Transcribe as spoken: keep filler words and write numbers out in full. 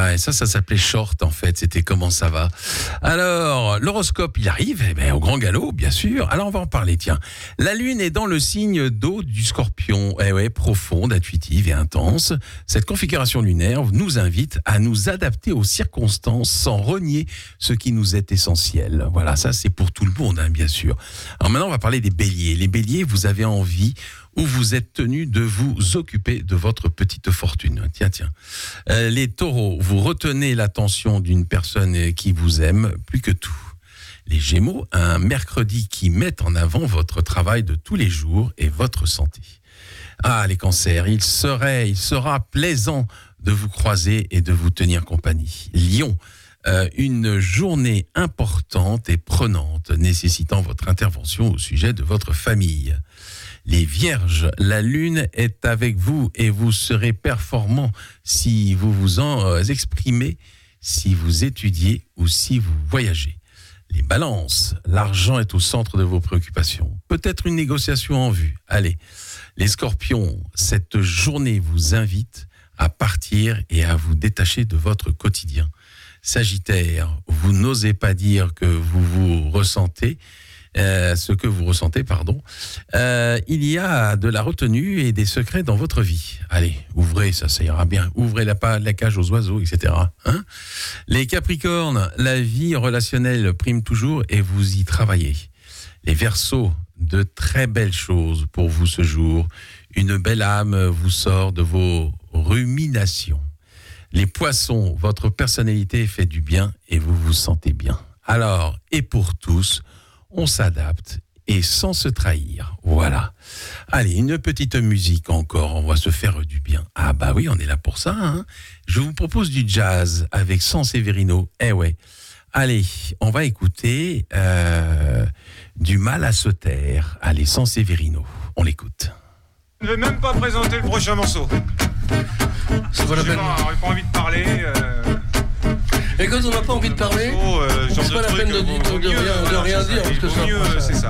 Ah, et ça, ça s'appelait Short, en fait. C'était comment ça va. Alors, l'horoscope, il arrive, eh ben, au grand galop, bien sûr. Alors, on va en parler, tiens. La Lune est dans le signe d'eau du Scorpion. Eh ouais, profonde, intuitive et intense. Cette configuration lunaire nous invite à nous adapter aux circonstances sans renier ce qui nous est essentiel. Voilà, ça, c'est pour tout le monde, hein, bien sûr. Alors maintenant, on va parler des béliers. Les béliers, vous avez envie où vous êtes tenu de vous occuper de votre petite fortune. Tiens, tiens. Euh, les taureaux, vous retenez l'attention d'une personne qui vous aime plus que tout. Les gémeaux, un mercredi qui met en avant votre travail de tous les jours et votre santé. Ah, les cancers, il serait, il sera plaisant de vous croiser et de vous tenir compagnie. Lion, euh, une journée importante et prenante nécessitant votre intervention au sujet de votre famille. Les vierges, la lune est avec vous et vous serez performant si vous vous en exprimez, si vous étudiez ou si vous voyagez. Les balances, l'argent est au centre de vos préoccupations. Peut-être une négociation en vue. Allez, les scorpions, cette journée vous invite à partir et à vous détacher de votre quotidien. Sagittaire, vous n'osez pas dire que vous vous ressentez, Euh, ce que vous ressentez, pardon. Euh, il y a de la retenue et des secrets dans votre vie. Allez, ouvrez, ça, ça ira bien. Ouvrez la, la cage aux oiseaux, et cetera. Hein, les Capricornes, la vie relationnelle prime toujours et vous y travaillez. Les Verseaux, de très belles choses pour vous ce jour. Une belle âme vous sort de vos ruminations. Les Poissons, votre personnalité fait du bien et vous vous sentez bien. Alors, et pour tous, on s'adapte et sans se trahir. Voilà. Allez, une petite musique encore, on va se faire du bien. Ah bah oui, on est là pour ça. Hein. Je vous propose du jazz avec Sanseverino. Eh ouais. Allez, on va écouter euh, du mal à se taire. Allez, Sanseverino, on l'écoute. Je ne vais même pas présenter le prochain morceau. C'est pas la peine. On n'a pas envie de parler. Euh... Et quand on n'a pas envie de parler, morceau, euh, c'est pas la peine de, de, de, de, rien, de rien dire, parce que ça, mieux, ça, c'est ça.